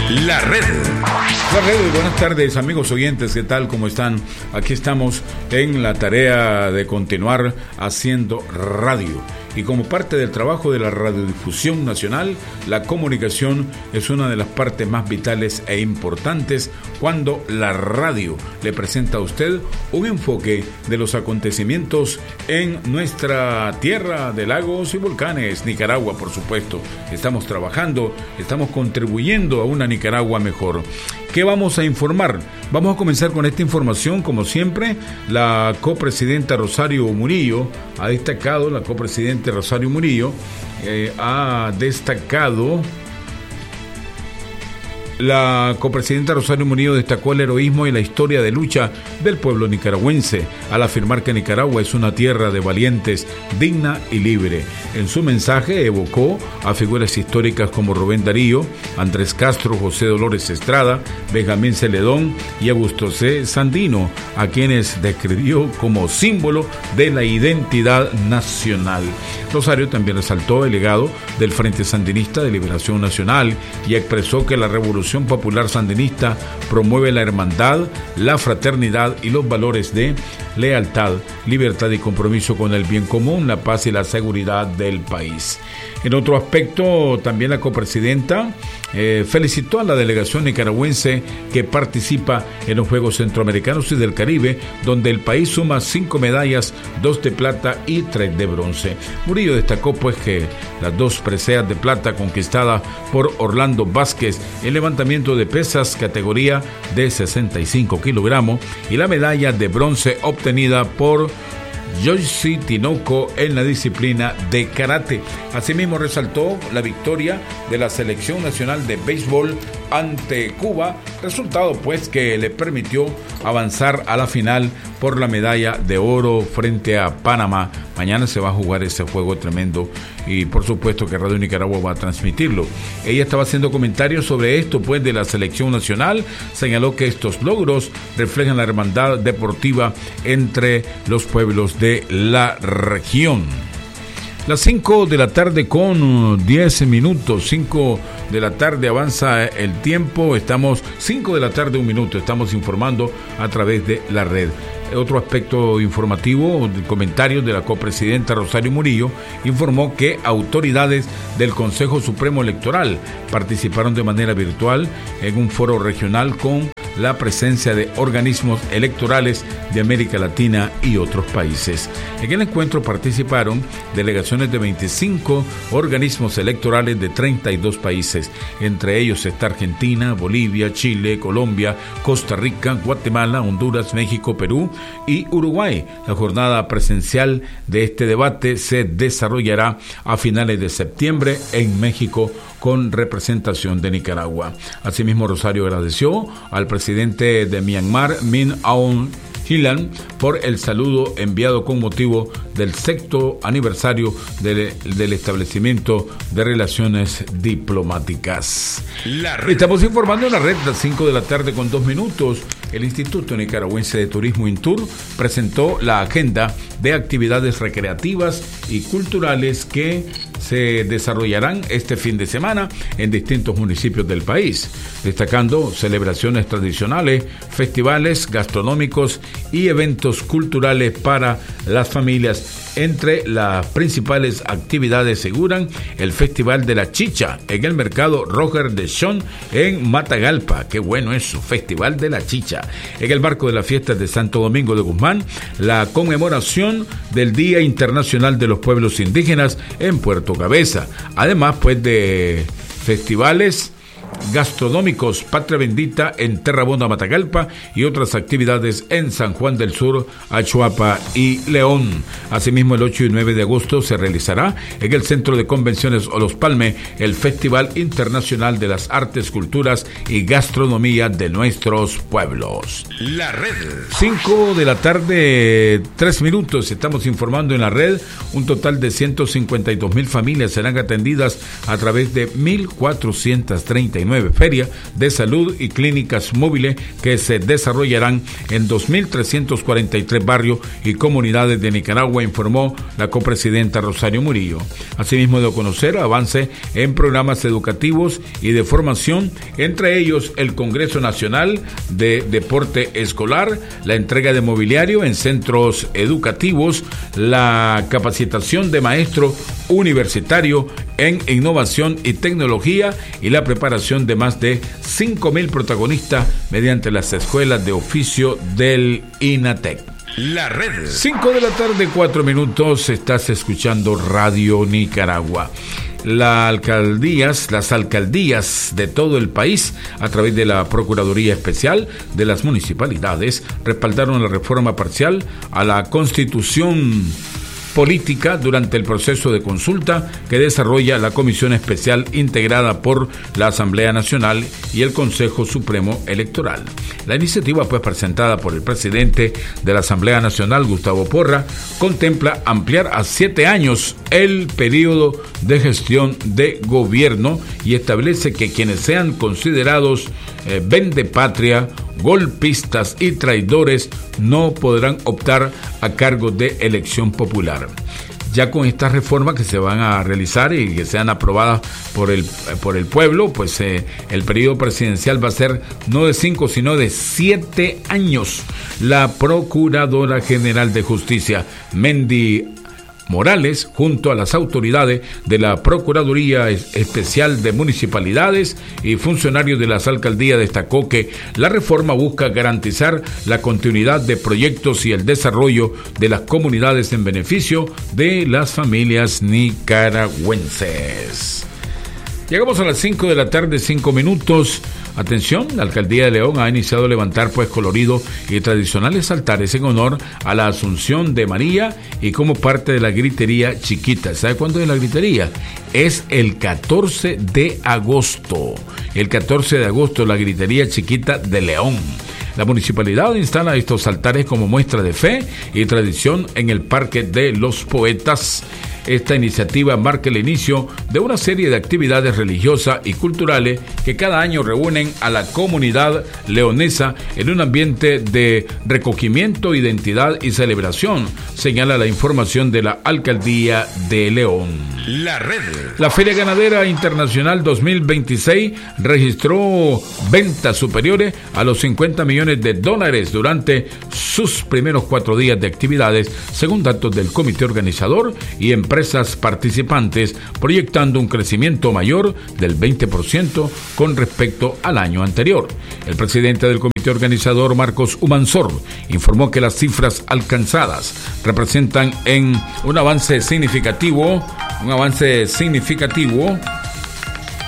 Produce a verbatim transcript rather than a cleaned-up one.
La Red. La Red, buenas tardes amigos oyentes, ¿qué tal? ¿Cómo están? Aquí estamos en la tarea de continuar haciendo radio. Y como parte del trabajo de la radiodifusión nacional, la comunicación es una de las partes más vitales e importantes cuando la radio le presenta a usted un enfoque de los acontecimientos en nuestra tierra de lagos y volcanes, Nicaragua, por supuesto. Estamos trabajando, estamos contribuyendo a una Nicaragua mejor. ¿Qué vamos a informar? Vamos a comenzar con esta información, como siempre. La copresidenta Rosario Murillo ha destacado, la copresidenta Rosario Murillo eh, ha destacado, la copresidenta Rosario Murillo destacó el heroísmo y la historia de lucha del pueblo nicaragüense, al afirmar que Nicaragua es una tierra de valientes, digna y libre. En su mensaje evocó a figuras históricas como Rubén Darío, Andrés Castro, José Dolores Estrada, Benjamín Celedón y Augusto C. Sandino, a quienes describió como símbolo de la identidad nacional. Rosario también resaltó el legado del Frente Sandinista de Liberación Nacional y expresó que la revolución Popular Sandinista promueve la hermandad, la fraternidad y los valores de lealtad, libertad y compromiso con el bien común, la paz y la seguridad del país. En otro aspecto, también la copresidenta eh, felicitó a la delegación nicaragüense que participa en los Juegos Centroamericanos y del Caribe, donde el país suma cinco medallas, dos de plata y tres de bronce. Murillo destacó pues que las dos preseas de plata conquistadas por Orlando Vázquez en levantamiento de pesas categoría de sesenta y cinco kilogramos y la medalla de bronce obtenida por Joyce Tinoco en la disciplina de karate. Asimismo resaltó la victoria de la selección nacional de béisbol ante Cuba, resultado pues que le permitió avanzar a la final por la medalla de oro frente a Panamá. Mañana se va a jugar ese juego tremendo y por supuesto que Radio Nicaragua va a transmitirlo. Ella estaba haciendo comentarios sobre esto pues de la selección nacional, señaló que estos logros reflejan la hermandad deportiva entre los pueblos de la región. Las cinco de la tarde con diez minutos, cinco de la tarde avanza el tiempo, estamos cinco de la tarde un minuto, estamos informando a través de la red. Otro aspecto informativo, comentarios de la copresidenta Rosario Murillo, informó que autoridades del Consejo Supremo Electoral participaron de manera virtual en un foro regional con la presencia de organismos electorales de América Latina y otros países. En el encuentro participaron delegaciones de veinticinco organismos electorales de treinta y dos países. Entre ellos está Argentina, Bolivia, Chile, Colombia, Costa Rica, Guatemala, Honduras, México, Perú y Uruguay. La jornada presencial de este debate se desarrollará a finales de septiembre en México, con representación de Nicaragua. Asimismo, Rosario agradeció al presidente de Myanmar, Min Aung Hlaing, por el saludo enviado con motivo del sexto aniversario de, del establecimiento de relaciones diplomáticas. La red. Estamos informando en la red a las cinco de la tarde con dos minutos. El Instituto Nicaragüense de Turismo INTUR presentó la agenda de actividades recreativas y culturales que se desarrollarán este fin de semana en distintos municipios del país, destacando celebraciones tradicionales, festivales gastronómicos y eventos culturales para las familias. Entre las principales actividades figuran el Festival de la Chicha en el Mercado Roger de Sion en Matagalpa. Qué bueno eso, Festival de la Chicha. En el marco de las fiestas de Santo Domingo de Guzmán, la conmemoración del Día Internacional de los Pueblos Indígenas en Puerto Cabeza. Además, pues, de festivales gastronómicos, Patria Bendita en Terrabonda, Matagalpa, y otras actividades en San Juan del Sur, Achuapa y León. Asimismo, el ocho y nueve de agosto se realizará en el Centro de Convenciones Olos Palme el Festival Internacional de las Artes, Culturas y Gastronomía de nuestros pueblos. La red. cinco de la tarde, tres minutos. Estamos informando en la red. Un total de ciento cincuenta y dos mil familias serán atendidas a través de mil cuatrocientas treinta treinta y nueve ferias de salud y clínicas móviles que se desarrollarán en dos mil trescientos cuarenta y tres barrios y comunidades de Nicaragua, informó la copresidenta Rosario Murillo. Asimismo, dio a conocer avance en programas educativos y de formación, entre ellos el Congreso Nacional de Deporte Escolar, la entrega de mobiliario en centros educativos, la capacitación de maestros universitarios en innovación y tecnología y la preparación de más de cinco mil protagonistas mediante las escuelas de oficio del INATEC. La red. cinco de la tarde, cuatro minutos, estás escuchando Radio Nicaragua. Las alcaldías, las alcaldías de todo el país, a través de la Procuraduría Especial de las Municipalidades, respaldaron la reforma parcial a la Constitución Política durante el proceso de consulta que desarrolla la Comisión Especial integrada por la Asamblea Nacional y el Consejo Supremo Electoral. La iniciativa, pues presentada por el presidente de la Asamblea Nacional, Gustavo Porra, contempla ampliar a siete años el periodo de gestión de gobierno y establece que quienes sean considerados eh, vendepatria, golpistas y traidores no podrán optar a cargos de elección popular. Ya con estas reformas que se van a realizar y que sean aprobadas por el, por el pueblo, pues eh, el periodo presidencial va a ser no de cinco, sino de siete años. La Procuradora General de Justicia, Mendy Morales, junto a las autoridades de la Procuraduría Especial de Municipalidades y funcionarios de las alcaldías, destacó que la reforma busca garantizar la continuidad de proyectos y el desarrollo de las comunidades en beneficio de las familias nicaragüenses. Llegamos a las cinco de la tarde, cinco minutos. Atención, la Alcaldía de León ha iniciado a levantar pues coloridos y tradicionales altares en honor a la Asunción de María y como parte de la gritería chiquita. ¿Sabe cuándo es la gritería? Es el catorce de agosto. El catorce de agosto, la gritería chiquita de León. La municipalidad instala estos altares como muestra de fe y tradición en el Parque de los Poetas. Esta iniciativa marca el inicio de una serie de actividades religiosas y culturales que cada año reúnen a la comunidad leonesa en un ambiente de recogimiento, identidad y celebración, señala la información de la Alcaldía de León. La red. La Feria Ganadera Internacional dos mil veintiséis registró ventas superiores a los cincuenta millones de dólares durante sus primeros cuatro días de actividades, según datos del comité organizador y empresas participantes, proyectando un crecimiento mayor del veinte por ciento con respecto al año anterior. El presidente del comité organizador, Marcos Humansor, informó que las cifras alcanzadas representan en un avance significativo, un avance significativo